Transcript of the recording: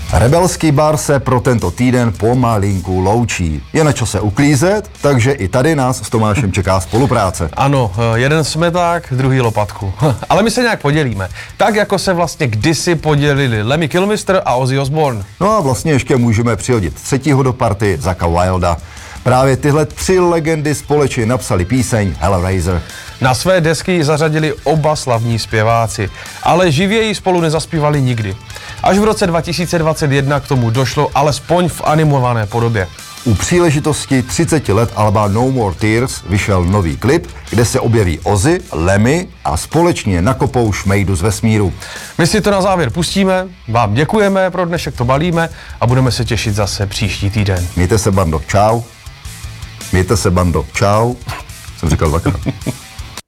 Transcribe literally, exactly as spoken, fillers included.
Rebelský bar se pro tento týden pomalinku loučí. Je na čase uklízet, takže i tady nás s Tomášem čeká spolupráce. Ano, jeden smeták, druhý lopatku. Ale my se nějak podělíme. Tak, jako se vlastně kdysi podělili Lemmy Kilmister a Ozzy Osbourne. No a vlastně ještě můžeme přihodit třetího do party, Zacka Wilda. Právě tyhle tři legendy společně napsali píseň Hellraiser. Na své desky zařadili oba slavní zpěváci, ale živěji spolu nezaspívali nikdy. Až v roce dva tisíce dvacet jedna k tomu došlo alespoň v animované podobě. U příležitosti třiceti let alba No More Tears vyšel nový klip, kde se objeví Ozzy, Lemmy a společně nakopou šmejdu z vesmíru. My si to na závěr pustíme, vám děkujeme, pro dnešek to balíme a budeme se těšit zase příští týden. Mějte se, bando, čau. Mějte se, bando, čau. Jsem říkal dvakrát.